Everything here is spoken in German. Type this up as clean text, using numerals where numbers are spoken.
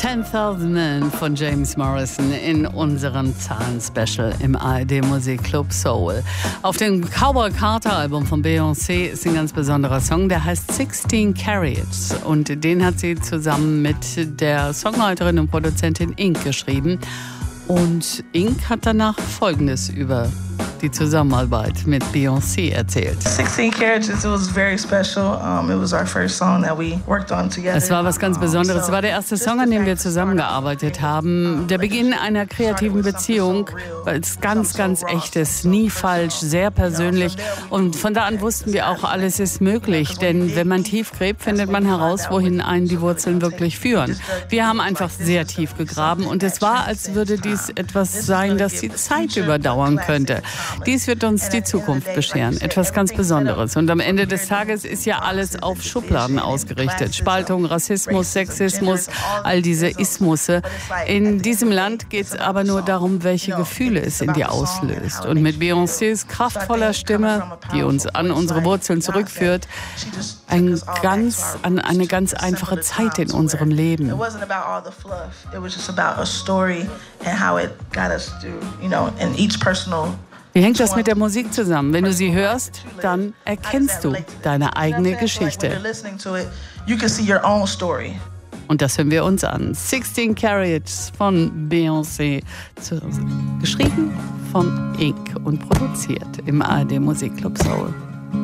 10,000 Men von James Morrison in unserem Zahlen-Special im ARD Musikclub Soul. Auf dem Cowboy Carter Album von Beyoncé ist ein ganz besonderer Song, der heißt 16 Carats und den hat sie zusammen mit der Songwriterin und Produzentin Ink geschrieben. Und Ink hat danach Folgendes über die Zusammenarbeit mit Beyoncé erzählt. 16 Carats, it was very special. It was our first song that we worked on together. Es war was ganz Besonderes. Es war der erste Song, an dem wir zusammengearbeitet haben. Der Beginn einer kreativen Beziehung, weil es ganz, ganz echt ist. Nie falsch, sehr persönlich. Und von da an wussten wir auch, alles ist möglich. Denn wenn man tief gräbt, findet man heraus, wohin einen die Wurzeln wirklich führen. Wir haben einfach sehr tief gegraben. Und es war, als würde dies etwas sein, das die Zeit überdauern könnte. Dies wird uns die Zukunft bescheren. Etwas ganz Besonderes. Und am Ende des Tages ist ja alles auf Schubladen ausgerichtet. Spaltung, Rassismus, Sexismus, all diese Ismusse. In diesem Land geht es aber nur darum, welche Gefühle es in dir auslöst. Und mit Beyoncés kraftvoller Stimme, die uns an unsere Wurzeln zurückführt, eine ganz einfache Zeit in unserem Leben. Wie hängt das mit der Musik zusammen? Wenn du sie hörst, dann erkennst du deine eigene Geschichte. Und das hören wir uns an. 16 Carats von Beyoncé, geschrieben von Ink und produziert im ARD Musikclub Soul.